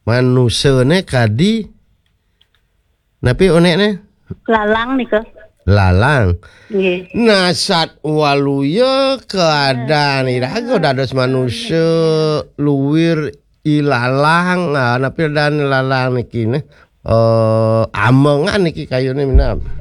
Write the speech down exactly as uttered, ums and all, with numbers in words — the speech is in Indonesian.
manusane kadi napi onekne lalang nih ke lalang. nggih Nasat waluya keadaan iraga dados manusia luwir ilalang nah napi dan lalang niki ne eh amengan niki kayune minam